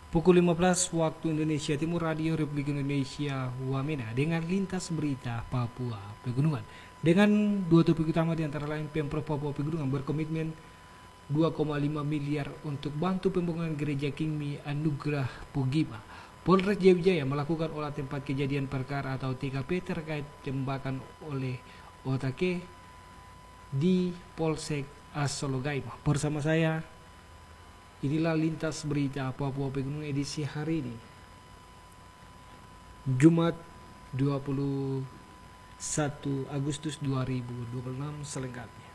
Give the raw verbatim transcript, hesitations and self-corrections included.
Pukul lima belas waktu Indonesia Timur, Radio Republik Indonesia Wamena dengan lintas berita Papua Pegunungan. Dengan dua topik utama di antara lain, Pemprov Papua Pegunungan berkomitmen dua koma lima miliar untuk bantu pembangunan gereja King Mi Anugerah Pugima. Polres Jaya melakukan olah tempat kejadian perkara atau T K P terkait tembakan oleh Otake di Polsek Assologaima. Bersama saya, inilah lintas berita Papua Pegunungan edisi hari ini, Jumat dua puluh satu Agustus dua ribu dua puluh enam selengkapnya.